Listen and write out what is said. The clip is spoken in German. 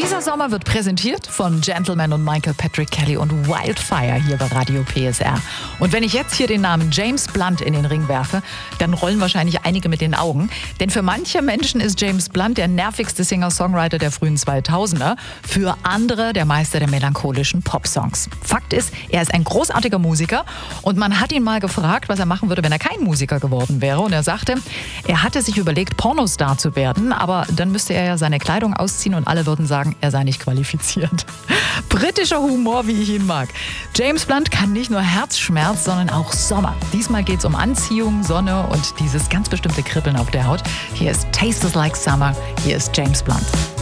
Dieser Sommer wird präsentiert von Gentleman und Michael Patrick Kelly und Wildfire hier bei Radio PSR. Und wenn ich jetzt hier den Namen James Blunt in den Ring werfe, dann rollen wahrscheinlich einige mit den Augen. Denn für manche Menschen ist James Blunt der nervigste Singer-Songwriter der frühen 2000er. Für andere der Meister der melancholischen Popsongs. Fakt ist, er ist ein großartiger Musiker und man hat ihn mal gefragt, was er machen würde, wenn er kein Musiker geworden wäre. Und er sagte, er hatte sich überlegt, Pornostar zu werden, aber dann müsste er ja seine Kleidung ausziehen und alle würden sagen, er sei nicht qualifiziert. Britischer Humor, wie ich ihn mag. James Blunt kann nicht nur Herzschmerz, sondern auch Sommer. Diesmal geht es um Anziehung, Sonne und dieses ganz bestimmte Kribbeln auf der Haut. Hier ist Tastes Like Summer. Hier ist James Blunt.